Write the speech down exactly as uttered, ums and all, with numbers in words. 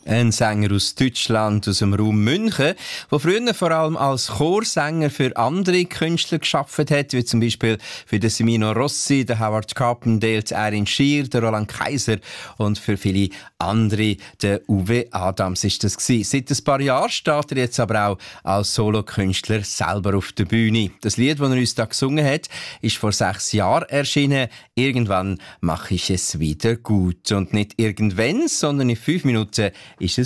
Ein Sänger aus Deutschland, aus dem Raum München, der früher vor allem als Chorsänger für andere Künstler gearbeitet hat, wie zum Beispiel für den Semino Rossi, den Howard Carpendale, den Erin Schier, den Roland Kaiser und für viele andere, der Uwe Adams ist das gewesen. Seit ein paar Jahren steht er jetzt aber auch als Solokünstler selber auf der Bühne. Das Lied, das er uns da gesungen hat, ist vor sechs Jahren erschienen. Irgendwann mache ich es wieder gut. Und nicht irgendwann, sondern in fünf Minuten ist es